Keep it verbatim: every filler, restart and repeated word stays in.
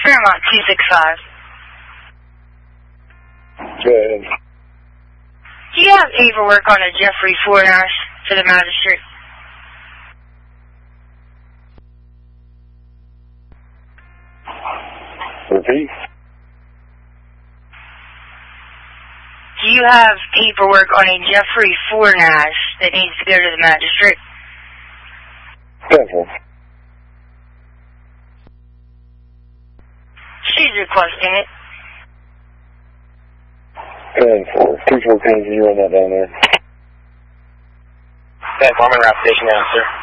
Fairmont two six five. Go ahead. Do you have paperwork on a Jeffrey Fornash for the magistrate? Repeat. Do you have paperwork on a Jeffrey Fornash that needs to go to the magistrate? Definitely. She's requesting it. ten four. two fourteen, can you run that down there? ten four, I'm in route station now, sir.